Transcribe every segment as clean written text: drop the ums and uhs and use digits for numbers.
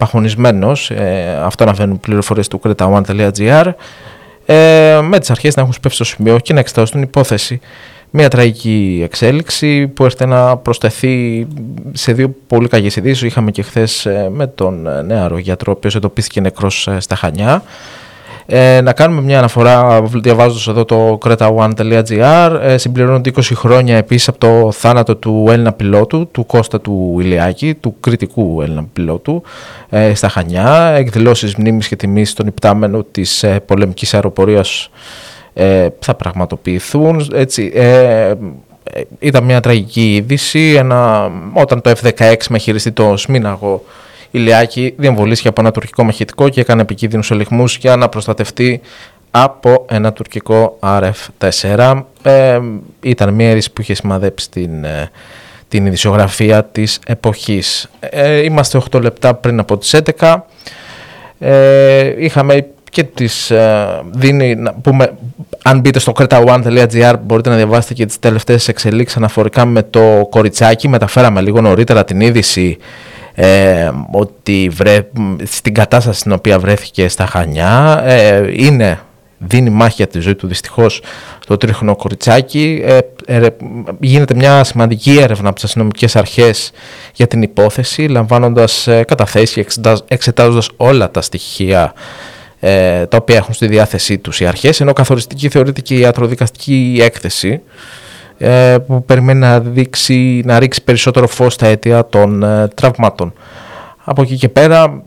απαγχωνισμένος, αυτό αναφέρουν πληροφορίες του cretaone.gr, με τις αρχές να έχουν σπεύσει στο σημείο και να εξετάσουν την υπόθεση. Μια τραγική εξέλιξη που έρχεται να προσθεθεί σε δύο πολύ κακές ειδήσεις. Είχαμε και χθες με τον νεαρό γιατρό, ο οποίος εντοπίστηκε νεκρός στα Χανιά. Να κάνουμε μια αναφορά, διαβάζοντας εδώ το cretaone.gr, συμπληρώνονται 20 χρόνια επίσης από το θάνατο του Έλληνα πιλότου, του Κώστα του Ηλιάκη, του κριτικού Έλληνα πιλότου, στα Χανιά. Εκδηλώσεις μνήμης και τιμής στον υπτάμενο της πολεμικής αεροπορίας θα πραγματοποιηθούν. Έτσι, ήταν μια τραγική είδηση, όταν το F-16 με χειριστεί το Σμήναγο Ηλιάκη, διεμβολίστηκε από ένα τουρκικό μαχητικό και έκανε επικίνδυνους ελιγμούς για να προστατευτεί από ένα τουρκικό RF-4. Ήταν μια είδηση που είχε σημαδέψει την ειδησιογραφία της εποχής. Είμαστε 8 λεπτά πριν από τις 11. Είχαμε και τις δίνει, να πούμε, αν μπείτε στο cretaone.gr μπορείτε να διαβάσετε και τις τελευταίες εξελίξεις αναφορικά με το κοριτσάκι. Μεταφέραμε λίγο νωρίτερα την είδηση ότι στην κατάσταση στην οποία βρέθηκε στα Χανιά, δίνει μάχη για τη ζωή του δυστυχώς το τρίχρονο κοριτσάκι. Γίνεται μια σημαντική έρευνα από τις αστυνομικές αρχές για την υπόθεση, λαμβάνοντας καταθέσεις και εξετάζοντας όλα τα στοιχεία τα οποία έχουν στη διάθεσή τους οι αρχές, ενώ καθοριστική θεωρείται και η ιατροδικαστική έκθεση που περιμένει να ρίξει περισσότερο φως στα αίτια των τραυμάτων. Από εκεί και πέρα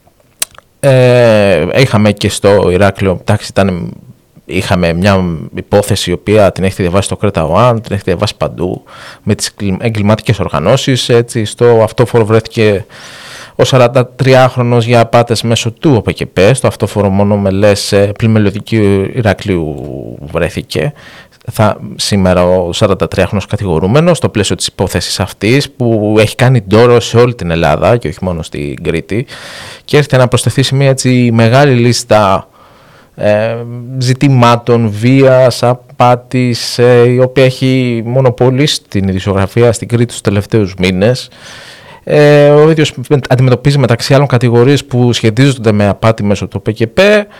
είχαμε και στο Ηράκλειο, είχαμε μια υπόθεση η οποία την έχετε διαβάσει στο Cretaone, την έχετε διαβάσει παντού, με τις εγκληματικές οργανώσεις. Έτσι, στο αυτόφορο βρέθηκε ο 43χρονος για απάτες μέσω του ΟΠΕΚΕΠ. Στο αυτόφορο μόνο μελές πλημελιωδικού Ηρακλείου βρέθηκε σήμερα ο 43χρονος κατηγορούμενος στο πλαίσιο της υπόθεσης αυτής, που έχει κάνει ντόρο σε όλη την Ελλάδα και όχι μόνο στην Κρήτη, και έρχεται να προσθεθεί σε μια έτσι μεγάλη λίστα ζητημάτων βίας, απάτης, η οποία έχει μονοπολίσει την ειδησιογραφία στην Κρήτη τους τελευταίους μήνες. Ο ίδιος αντιμετωπίζει μεταξύ άλλων κατηγορίες που σχετίζονται με απάτη μέσω του ΟΠΕΚΕΠ.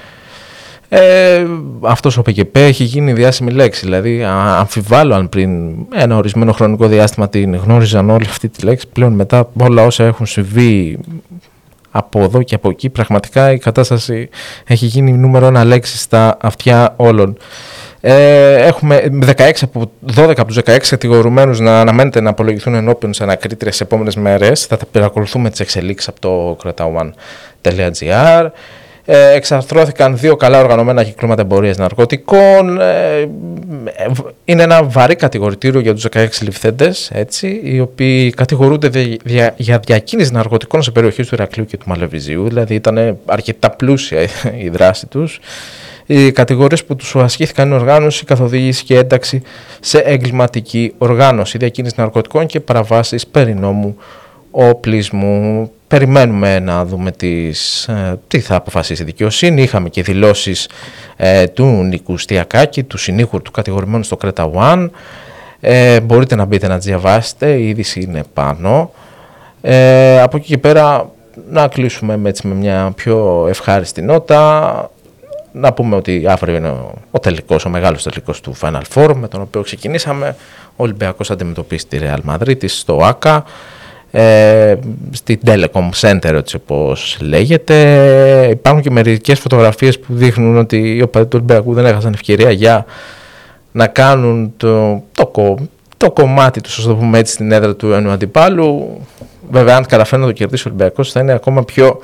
Αυτός ο ΟΠΕΚΕΠ έχει γίνει διάσημη λέξη, δηλαδή αμφιβάλλω αν πριν ένα ορισμένο χρονικό διάστημα την γνώριζαν όλοι αυτή τη λέξη. Πλέον μετά από όλα όσα έχουν συμβεί από εδώ και από εκεί, πραγματικά η κατάσταση έχει γίνει νούμερο ένα λέξη στα αυτιά όλων. Έχουμε 12 από τους 16 κατηγορουμένους να αναμένεται να απολογηθούν ενώπιον σε ανακρίτριες στις επόμενες μέρες. Θα τα παρακολουθούμε τις εξελίξεις από το cretaone.gr. Εξαρθρώθηκαν 2 καλά οργανωμένα κυκλώματα εμπορίας ναρκωτικών. Είναι ένα βαρύ κατηγορητήριο για τους 16 ληφθέντες, έτσι, οι οποίοι κατηγορούνται για διακίνηση ναρκωτικών σε περιοχές του Ηρακλείου και του Μαλεβιζίου, δηλαδή ήταν αρκετά πλούσια η δράση τους. Οι κατηγορίες που τους ασκήθηκαν είναι οργάνωση, καθοδήγηση και ένταξη σε εγκληματική οργάνωση, διακίνηση ναρκωτικών και παραβάσεις περί νόμου οπλισμού. Περιμένουμε να δούμε τι θα αποφασίσει η δικαιοσύνη. Είχαμε και δηλώσεις του Νίκου Στιακάκη, του συνήγορου του κατηγορημένου στο Cretaone. Μπορείτε να μπείτε να τις διαβάσετε, η είδηση είναι πάνω. Από εκεί και πέρα να κλείσουμε με μια πιο ευχάριστη νότα. Να πούμε ότι αύριο είναι ο μεγάλος τελικός του Final Four, με τον οποίο ξεκινήσαμε. Ο Ολυμπιακός αντιμετωπίσει τη Real Madrid στο ΆΚΑ, στη Telecom Center, έτσι όπως λέγεται. Υπάρχουν και μερικές φωτογραφίες που δείχνουν ότι οι οπαδοί του Ολυμπιακού δεν έχασαν ευκαιρία για να κάνουν το κομμάτι τους, ας το πούμε έτσι, στην έδρα του ενού αντιπάλου. Βέβαια, αν καταφέρει να το κερδίσει ο Ολυμπιακός, θα είναι ακόμα πιο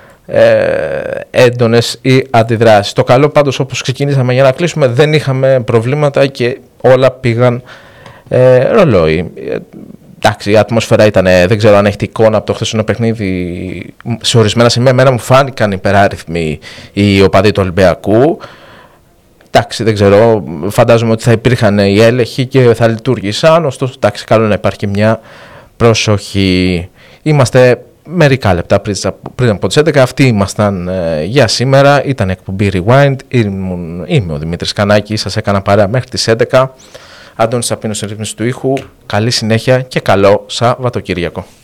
έντονες οι αντιδράσεις. Το καλό πάντως, όπως ξεκινήσαμε για να κλείσουμε, δεν είχαμε προβλήματα και όλα πήγαν ρολόι. Εντάξει, η ατμόσφαιρα ήταν, δεν ξέρω αν έχετε εικόνα από το χθεσινό παιχνίδι, σε ορισμένα σημεία εμένα μου φάνηκαν υπεράριθμοι οι οπαδοί του Ολυμπιακού. Εντάξει, δεν ξέρω, φαντάζομαι ότι θα υπήρχαν οι έλεγχοι και θα λειτουργήσαν, ωστόσο εντάξει, καλό να υπάρχει μια προσοχή. Είμαστε μερικά λεπτά πριν από τις 11, αυτοί ήμασταν για σήμερα, ήταν εκπομπή Rewind, είμαι ο Δημήτρης Κανάκης, σας έκανα παρέα μέχρι τις 11. Αντώνης Σαπίνος, ρύθμιση του ήχου, καλή συνέχεια και καλό Σαββατοκύριακο.